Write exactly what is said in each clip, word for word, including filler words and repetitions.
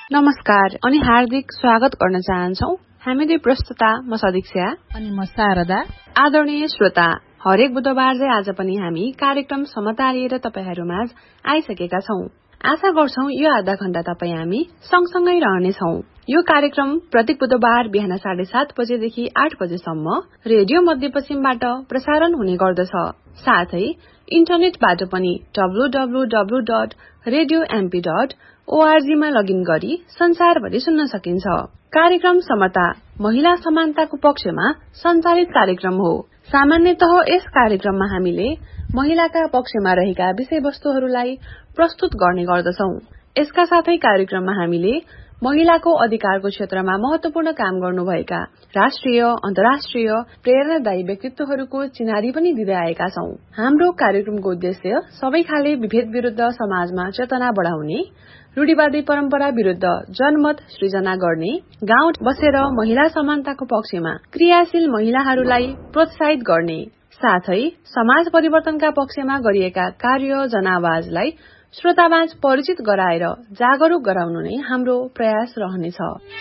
नमस्कार अनि हार्दिक स्वागत गर्न चाहन्छौ। हामी दुई प्रस्तुता म सदिक्षा अनि म शारदा। आदरणीय श्रोता, हरेक बुधबार चाहिँ आज पनि हामी कार्यक्रम समता लिएर तपाईहरुमाझ आइसकेका छौं। आशा गर्छौं यो आधा घण्टा तपाई हामी सँगसँगै रहनेछौं। यो कार्यक्रम प्रत्येक बुधबार बिहान साढे सात बजेदेखि आठ बजेसम्म रेडियो मध्यपश्चिमबाट प्रसारण हुने गर्दछ। साथै इन्टरनेटबाट पनि W W W dot radio MP dot ORG मा लगइन गरी संसारभरि सुन्न सकिन्छ। कार्यक्रम समता महिला समानताको पक्षमा सञ्चालित कार्यक्रम हो। सामान्यतः यस कार्यक्रममा हामीले महिलाका पक्षमा रहेका विषयवस्तुहरूलाई प्रस्तुत गर्ने गर्दछौं। यसका साथै कार्यक्रममा हामीले महिलाको अधिकारको क्षेत्रमा महत्वपूर्ण काम गर्नुभएका राष्ट्रिय अन्तर्राष्ट्रिय प्रेरणादायी व्यक्तित्वहरूको चिनारी पनि दिँदै आएका छौं। हाम्रो कार्यक्रमको उद्देश्य सबै खाले विभेद विरुद्ध समाजमा चेतना बढाउने, रूढिवादी परम्परा विरुद्ध जनमत सृजना गर्ने, गाउँ बसेर महिला समानताको पक्षमा क्रियाशील महिलाहरूलाई प्रोत्साहित गर्ने, साथै समाज परिवर्तनका पक्षमा गरिएका कार्य जनावाजलाई श्रोतावाझ परिचित गराएर जागरूक गराउनु नै हाम्रो प्रयास रहनेछ।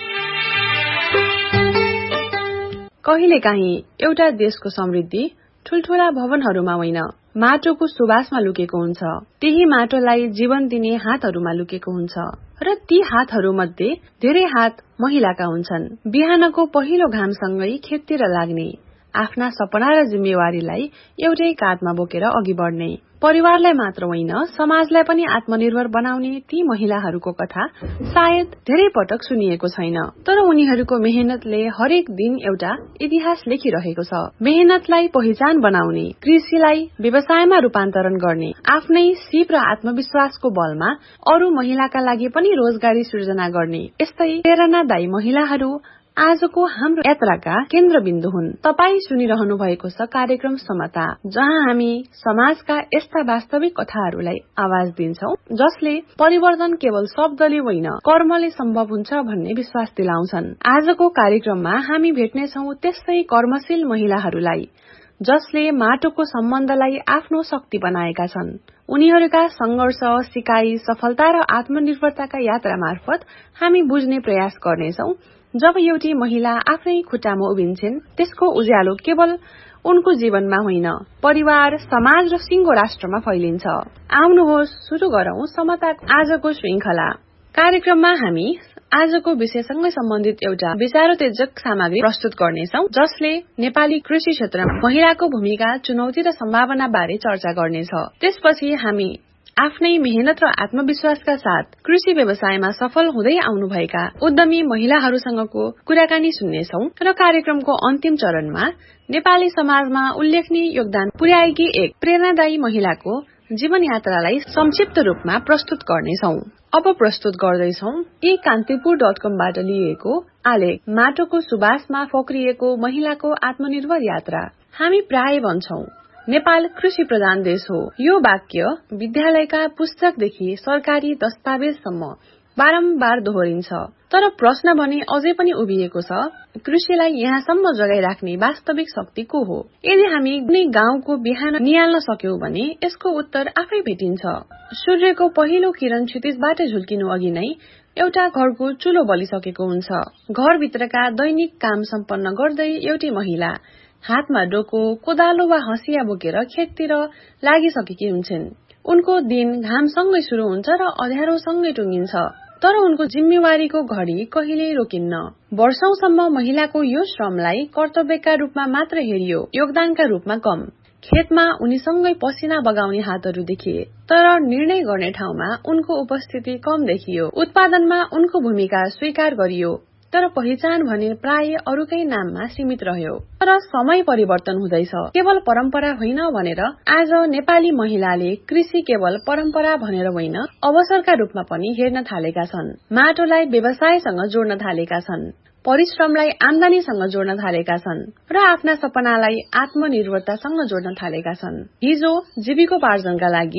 कहिलेकाहीँ एउटा देशको समृद्धि ठूलठूला भवनहरूमा होइन, माटोको सुवासमा लुकेको हुन्छ। त्यही माटोलाई जीवन दिने हातहरूमा लुकेको हुन्छ र ती हातहरूमध्ये धेरै हात महिलाका हुन्छन्। बिहानको पहिलो घामसँगै खेततिर लाग्ने, आफ्ना सपना र जिम्मेवारीलाई एउटै काँधमा बोकेर अघि बढ्ने, परिवारलाई मात्र होइन समाजलाई पनि आत्मनिर्भर बनाउने ती महिलाहरूको कथा सायद धेरै पटक सुनिएको छैन। तर उनीहरूको मेहनतले हरेक दिन एउटा इतिहास लेखिरहेको छ। मेहनतलाई पहिचान बनाउने, कृषिलाई व्यवसायमा रूपान्तरण गर्ने, आफ्नै सिप र आत्मविश्वासको बलमा अरू महिलाका लागि पनि रोजगारी सृजना गर्ने यस्तै प्रेरणादायी महिलाहरू आजको हाम्रो यात्राका केन्द्रबिन्दु हुन्। तपाई सुनिरहनु भएको छ कार्यक्रम समता, जहाँ हामी समाजका यस्ता वास्तविक कथाहरूलाई आवाज दिन्छौं जसले परिवर्तन केवल शब्दले होइन कर्मले सम्भव हुन्छ भन्ने विश्वास दिलाउँछन्। आजको कार्यक्रममा हामी भेट्नेछौं त्यस्तै कर्मशील महिलाहरूलाई जसले माटोको सम्बन्धलाई आफ्नो शक्ति बनाएका छन्। उनीहरूका संघर्ष, सिकाइ, सफलता र आत्मनिर्भरताका यात्रा मार्फत हामी बुझ्ने प्रयास गर्नेछौं। जब एउटी महिला आफ्नै खुट्टामा उभिन्छन्, त्यसको उज्यालो केवल उनको जीवनमा होइन परिवार, समाज र सिंगो राष्ट्रमा फैलिन्छ। आउनुहोस् सुरु गरौं समताको आजको श्रृंखला। कार्यक्रममा हामी आजको विषयसँगै सम्बन्धित एउटा विचारोत्तेजक सामग्री प्रस्तुत गर्नेछौं, जसले नेपाली कृषि क्षेत्रमा महिलाको भूमिका, चुनौती र सम्भावना बारे चर्चा गर्नेछ। त्यसपछि हामी आफ्नै मेहनत र आत्मविश्वासका साथ कृषि व्यवसायमा सफल हुँदै आउनुभएका उद्यमी महिलाहरूसँगको कुराकानी सुन्नेछौं र कार्यक्रमको अन्तिम चरणमा नेपाली समाजमा उल्लेखनीय योगदान पुर्याएकी एक प्रेरणादायी महिलाको जीवन यात्रालाई संक्षिप्त रूपमा प्रस्तुत गर्नेछौं। अब प्रस्तुत गर्दैछौं ए कान्तिपुर डट कमबाट लिएको आलेख, माटोको सुवासमा फक्रिएको महिलाको आत्मनिर्भर यात्रा। हामी प्राय भन्छौं नेपाल कृषि प्रधान देश हो। यो वाक्य विद्यालयका पुस्तकदेखि सरकारी दस्तावेजसम्म बारम्बार दोहोरिन्छ। तर प्रश्न भने अझै पनि उभिएको छ, कृषिलाई यहाँसम्म जगाइराख्ने वास्तविक शक्ति को हो? यदि हामी कुनै गाउँको बिहान निहाल्न सक्यौं भने यसको उत्तर आफै भेटिन्छ। सूर्यको पहिलो किरण क्षितिजबाट झुल्किनु अघि नै एउटा घरको चुलो बलिसकेको हुन्छ। घरभित्रका दैनिक काम सम्पन्न गर्दै एउटी महिला हातमा डोको, कोदालो वा हँसिया बोकेर खेततिर लागिसकेकी हुन्छन्। उनको दिन घामसँगै शुरू हुन्छ र अँध्यारोसँगै टुङ्गिन्छ। तर उनको जिम्मेवारीको घडी कहिल्यै रोकिन्न। वर्षौंसम्म महिलाको यो श्रमलाई कर्तव्यका रूपमा मात्र हेरियो, योगदानका रूपमा कम। खेतमा उनीसँगै पसिना बगाउने हातहरू देखिए, तर निर्णय गर्ने ठाउँमा उनको उपस्थिति कम देखियो। उत्पादनमा उनको भूमिका स्वीकार गरियो, तर पहिचान भने प्राय अरूकै नाममा सीमित रह्यो। तर समय परिवर्तन हुँदैछ, केवल परम्परा होइन भनेर आज नेपाली महिलाले कृषि केवल परम्परा भनेर होइन अवसरका रूपमा पनि हेर्न थालेका छन्। माटोलाई व्यवसायसँग जोड्न थालेका छन्, परिश्रमलाई आम्दानीसँग जोड्न थालेका छन् र आफ्ना सपनालाई आत्मनिर्भरतासँग जोड्न थालेका छन्। हिजो जीविकोपार्जनका लागि